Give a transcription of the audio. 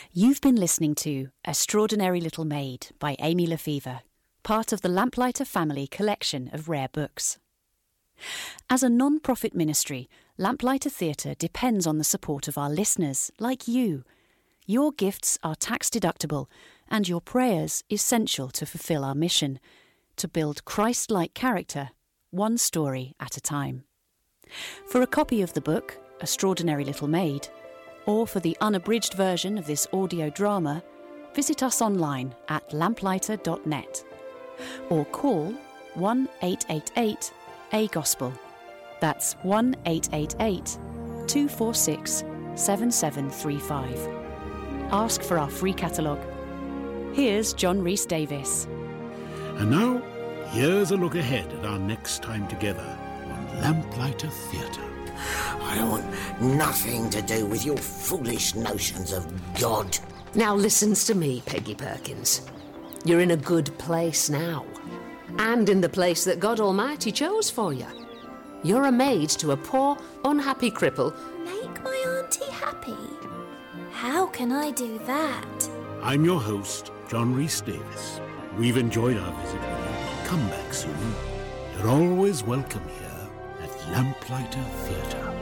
You've been listening to Extraordinary Little Maid by Amy Lefevre, part of the Lamplighter Family collection of rare books. As a non-profit ministry, Lamplighter Theatre depends on the support of our listeners, like you. Your gifts are tax-deductible, and your prayers essential to fulfil our mission, to build Christ-like character, one story at a time. For a copy of the book, Extraordinary Little Maid, or for the unabridged version of this audio drama, visit us online at lamplighter.net or call 1-888-A-GOSPEL. That's 1-888-246-7735. Ask for our free catalogue. Here's John Rhys Davies. And now, here's a look ahead at our next time together on Lamplighter Theatre. I want nothing to do with your foolish notions of God. Now listens to me, Peggy Perkins. You're in a good place now, and in the place that God Almighty chose for you. You're a maid to a poor, unhappy cripple. Make my auntie happy? How can I do that? I'm your host, John Rhys Davies. We've enjoyed our visit with you. Come back soon. You're always welcome here at Lamplighter Theatre.